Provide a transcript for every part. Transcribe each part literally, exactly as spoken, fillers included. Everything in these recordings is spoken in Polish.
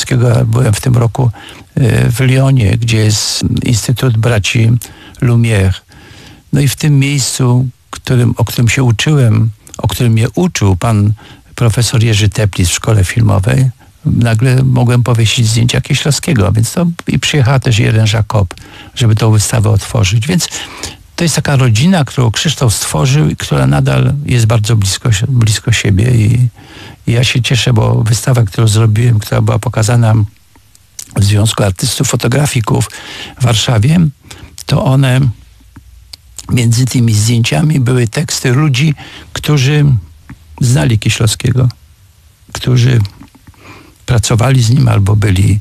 Kieślowskiego. Ja byłem w tym roku w Lyonie, gdzie jest Instytut Braci Lumière. No i w tym miejscu, którym, o którym się uczyłem, o którym mnie uczył pan profesor Jerzy Teplitz w szkole filmowej, nagle mogłem powiesić zdjęcia Kieślowskiego, więc to i przyjechała też Irène Jacob, żeby tą wystawę otworzyć. Więc to jest taka rodzina, którą Krzysztof stworzył i która nadal jest bardzo blisko, blisko siebie i, i ja się cieszę, bo wystawa, którą zrobiłem, która była pokazana w Związku Artystów Fotografików w Warszawie, to one między tymi zdjęciami były teksty ludzi, którzy znali Kieślowskiego, którzy pracowali z nim albo byli,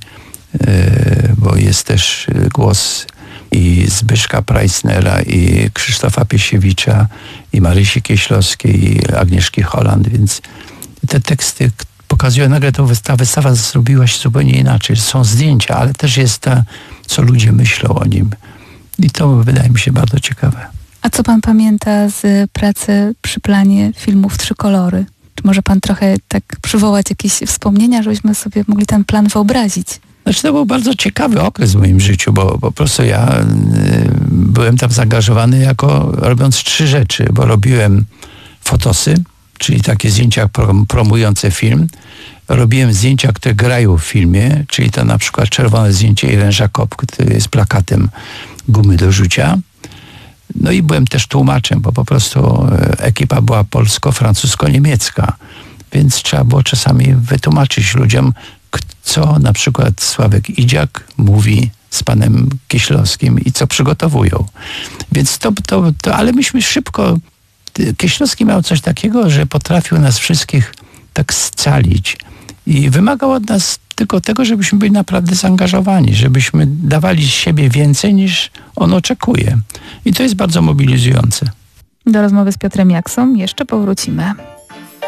bo jest też głos i Zbyszka Preissnera, i Krzysztofa Piesiewicza, i Marysi Kieślowskiej, i Agnieszki Holland, więc te teksty pokazują, nagle ta wystawa, wystawa zrobiła się zupełnie inaczej. Są zdjęcia, ale też jest ta, co ludzie myślą o nim. I to wydaje mi się bardzo ciekawe. A co pan pamięta z pracy przy planie filmów Trzy kolory? Czy może pan trochę tak przywołać jakieś wspomnienia, żebyśmy sobie mogli ten plan wyobrazić? Znaczy to był bardzo ciekawy okres w moim życiu, bo po prostu ja y, byłem tam zaangażowany jako robiąc trzy rzeczy, bo robiłem fotosy, czyli takie zdjęcia prom promujące film. Robiłem zdjęcia, które grają w filmie, czyli to na przykład czerwone zdjęcie Irène Jacob, które jest plakatem Gumy do rzucia. No i byłem też tłumaczem, bo po prostu ekipa była polsko-francusko-niemiecka, więc trzeba było czasami wytłumaczyć ludziom, co na przykład Sławek Idziak mówi z panem Kieślowskim i co przygotowują. Więc to, to, to ale myśmy szybko, Kieślowski miał coś takiego, że potrafił nas wszystkich tak scalić i wymagał od nas tylko tego, żebyśmy byli naprawdę zaangażowani, żebyśmy dawali z siebie więcej niż on oczekuje. I to jest bardzo mobilizujące. Do rozmowy z Piotrem Jaksą jeszcze powrócimy.